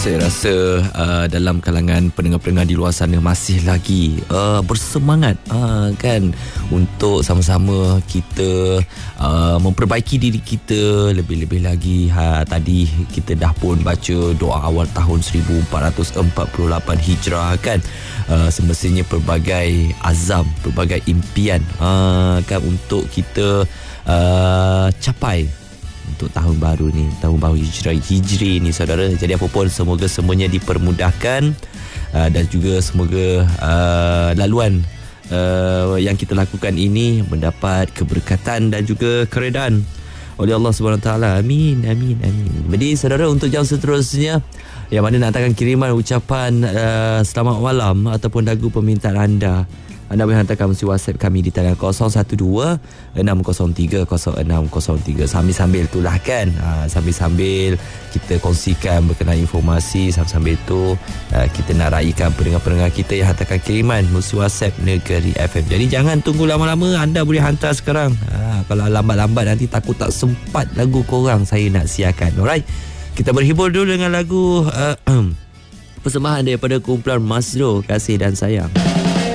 Saya rasa dalam kalangan pendengar-pendengar di luar sana masih lagi bersemangat kan untuk sama-sama kita memperbaiki diri kita lebih-lebih lagi. Tadi kita dah pun baca doa awal tahun 1448 Hijrah kan. Semestinya pelbagai azam, pelbagai impian kan untuk kita capai untuk tahun baru ni, tahun baru Hijri ni saudara. Jadi apa pun semoga semuanya dipermudahkan dan juga semoga laluan yang kita lakukan ini mendapat keberkatan dan juga keredaan oleh Allah SWT. Amin, amin, amin. Jadi saudara, untuk jam seterusnya yang mana nak hantarkan kiriman ucapan selamat malam ataupun lagu permintaan anda boleh hantarkan melalui WhatsApp kami di talian 012-603-0603. Sambil-sambil itulah kan, sambil-sambil kita kongsikan berkenaan informasi, sambil-sambil itu kita nak raikan pendengar-pendengar kita yang hantarkan kiriman melalui WhatsApp Negeri FM. Jadi jangan tunggu lama-lama, anda boleh hantar sekarang. Kalau lambat-lambat nanti takut tak sempat lagu korang saya nak siarkan. Alright, kita berhibur dulu dengan lagu persembahan daripada kumpulan Masro, Kasih dan Sayang.